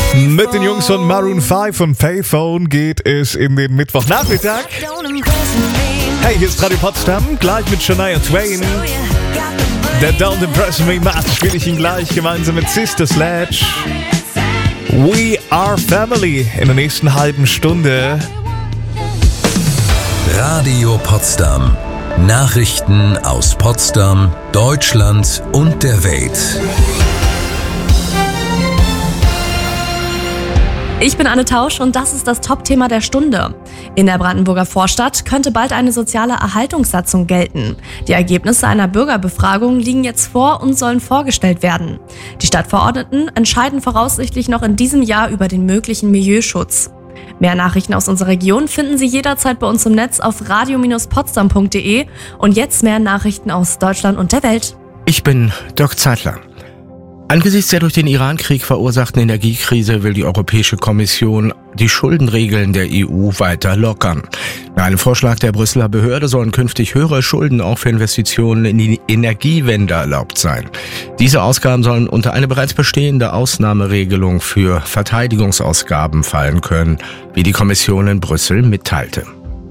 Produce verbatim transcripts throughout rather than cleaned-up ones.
Mit den Jungs von Maroon fünf und Payphone geht es in den Mittwochnachmittag. Hey, hier ist Radio Potsdam, gleich mit Shania Twain. Der Don't Impress Me macht, spiele ich ihn gleich gemeinsam mit Sister Sledge. We are Family in der nächsten halben Stunde. Radio Potsdam. Nachrichten aus Potsdam, Deutschland und der Welt. Ich bin Anne Tausch und das ist das Top-Thema der Stunde. In der Brandenburger Vorstadt könnte bald eine soziale Erhaltungssatzung gelten. Die Ergebnisse einer Bürgerbefragung liegen jetzt vor und sollen vorgestellt werden. Die Stadtverordneten entscheiden voraussichtlich noch in diesem Jahr über den möglichen Milieuschutz. Mehr Nachrichten aus unserer Region finden Sie jederzeit bei uns im Netz auf radio Bindestrich potsdam punkt de und jetzt mehr Nachrichten aus Deutschland und der Welt. Ich bin Dirk Zeitler. Angesichts der durch den Iran-Krieg verursachten Energiekrise will die Europäische Kommission die Schuldenregeln der E U weiter lockern. Nach einem Vorschlag der Brüsseler Behörde sollen künftig höhere Schulden auch für Investitionen in die Energiewende erlaubt sein. Diese Ausgaben sollen unter eine bereits bestehende Ausnahmeregelung für Verteidigungsausgaben fallen können, wie die Kommission in Brüssel mitteilte.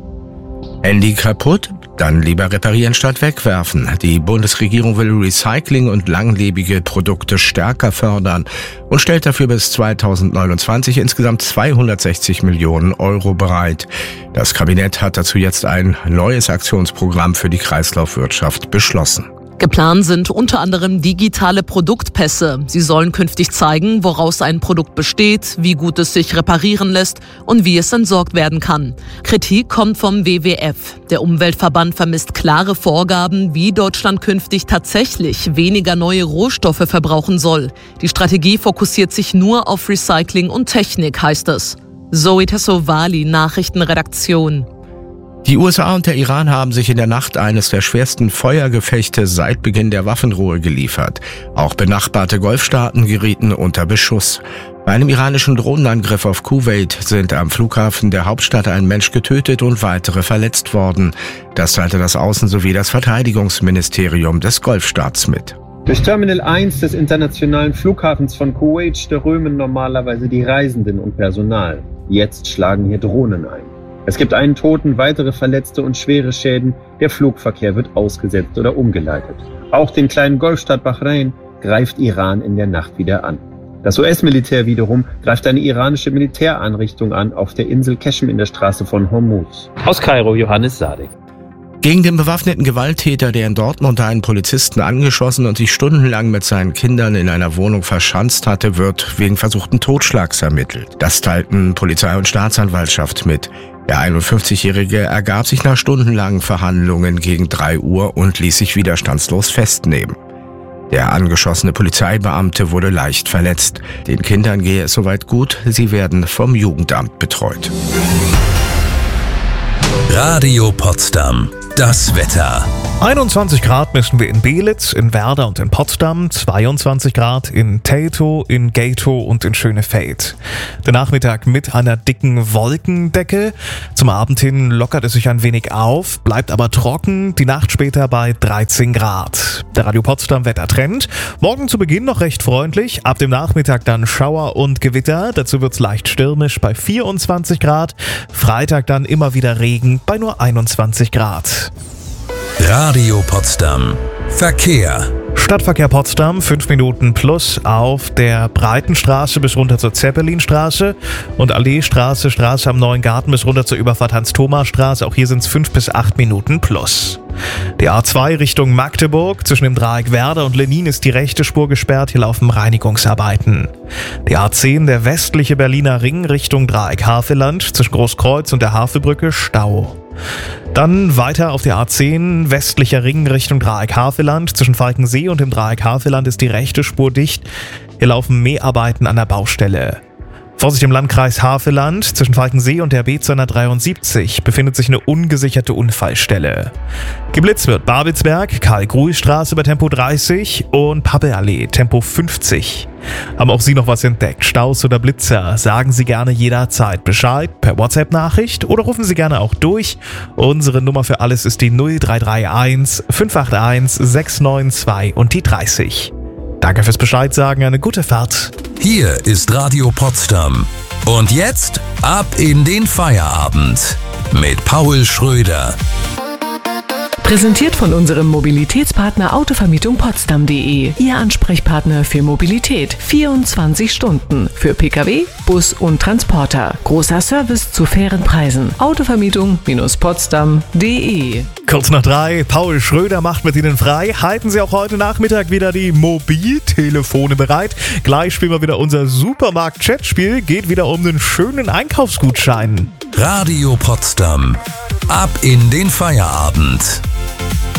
Handy kaputt? Dann lieber reparieren statt wegwerfen. Die Bundesregierung will Recycling und langlebige Produkte stärker fördern und stellt dafür bis zweitausendneunundzwanzig insgesamt zweihundertsechzig Millionen Euro bereit. Das Kabinett hat dazu jetzt ein neues Aktionsprogramm für die Kreislaufwirtschaft beschlossen. Geplant sind unter anderem digitale Produktpässe. Sie sollen künftig zeigen, woraus ein Produkt besteht, wie gut es sich reparieren lässt und wie es entsorgt werden kann. Kritik kommt vom W W F. Der Umweltverband vermisst klare Vorgaben, wie Deutschland künftig tatsächlich weniger neue Rohstoffe verbrauchen soll. Die Strategie fokussiert sich nur auf Recycling und Technik, heißt es. Zoe Tassovali, Nachrichtenredaktion. Die U S A und der Iran haben sich in der Nacht eines der schwersten Feuergefechte seit Beginn der Waffenruhe geliefert. Auch benachbarte Golfstaaten gerieten unter Beschuss. Bei einem iranischen Drohnenangriff auf Kuwait sind am Flughafen der Hauptstadt ein Mensch getötet und weitere verletzt worden. Das teilte das Außen- sowie das Verteidigungsministerium des Golfstaats mit. Durch Terminal eins des internationalen Flughafens von Kuwait strömen normalerweise die Reisenden und Personal. Jetzt schlagen hier Drohnen ein. Es gibt einen Toten, weitere Verletzte und schwere Schäden. Der Flugverkehr wird ausgesetzt oder umgeleitet. Auch den kleinen Golfstaat Bahrain greift Iran in der Nacht wieder an. Das U S-Militär wiederum greift eine iranische Militäreinrichtung an auf der Insel Qeshm in der Straße von Hormuz. Aus Kairo, Johannes Sadek. Gegen den bewaffneten Gewalttäter, der in Dortmund einen Polizisten angeschossen und sich stundenlang mit seinen Kindern in einer Wohnung verschanzt hatte, wird wegen versuchten Totschlags ermittelt. Das teilten Polizei und Staatsanwaltschaft mit. Der einundfünfzigjährige ergab sich nach stundenlangen Verhandlungen gegen drei Uhr und ließ sich widerstandslos festnehmen. Der angeschossene Polizeibeamte wurde leicht verletzt. Den Kindern gehe es soweit gut, sie werden vom Jugendamt betreut. Radio Potsdam. Das Wetter. einundzwanzig Grad messen wir in Belitz, in Werder und in Potsdam, zweiundzwanzig Grad in Teltow, in Gatow und in Schönefeld. Der Nachmittag mit einer dicken Wolkendecke. Zum Abend hin lockert es sich ein wenig auf, bleibt aber trocken, die Nacht später bei dreizehn Grad. Der Radio Potsdam Wettertrend. Morgen zu Beginn noch recht freundlich, ab dem Nachmittag dann Schauer und Gewitter, dazu wird's leicht stürmisch bei vierundzwanzig Grad. Freitag dann immer wieder Regen bei nur einundzwanzig Grad. Radio Potsdam. Verkehr. Stadtverkehr Potsdam, fünf Minuten plus auf der Breitenstraße bis runter zur Zeppelinstraße und Alleestraße, Straße am Neuen Garten bis runter zur Überfahrt Hans-Thoma-Straße. Auch hier sind es fünf bis acht Minuten plus. Die A zwei Richtung Magdeburg, zwischen dem Dreieck Werder und Lenin ist die rechte Spur gesperrt, hier laufen Reinigungsarbeiten. Die A zehn, der westliche Berliner Ring Richtung Dreieck Havelland, zwischen Großkreuz und der Havelbrücke Stau. Dann weiter auf der A zehn, westlicher Ring Richtung Dreieck Havelland. Zwischen Falkensee und dem Dreieck Havelland ist die rechte Spur dicht. Hier laufen Mäharbeiten an der Baustelle. Vorsicht im Landkreis Havelland, zwischen Falkensee und der B zweihundertdreiundsiebzig befindet sich eine ungesicherte Unfallstelle. Geblitzt wird Babelsberg, Karl-Gruis-Straße bei Tempo dreißig und Pappelallee, Tempo fünfzig. Haben auch Sie noch was entdeckt? Staus oder Blitzer? Sagen Sie gerne jederzeit Bescheid per WhatsApp-Nachricht oder rufen Sie gerne auch durch. Unsere Nummer für alles ist die null drei drei eins fünf acht eins sechs neun zwei und die dreißig. Danke fürs Bescheid sagen, eine gute Fahrt. Hier ist Radio Potsdam. Und jetzt ab in den Feierabend mit Paul Schröder. Präsentiert von unserem Mobilitätspartner Autovermietung Potsdam punkt de. Ihr Ansprechpartner für Mobilität. vierundzwanzig Stunden. Für Pkw, Bus und Transporter. Großer Service zu fairen Preisen. Autovermietung Potsdam punkt de. Kurz nach drei, Paul Schröder macht mit Ihnen frei. Halten Sie auch heute Nachmittag wieder die Mobiltelefone bereit. Gleich spielen wir wieder unser Supermarkt-Chatspiel. Geht wieder um den schönen Einkaufsgutschein. Radio Potsdam. Ab in den Feierabend.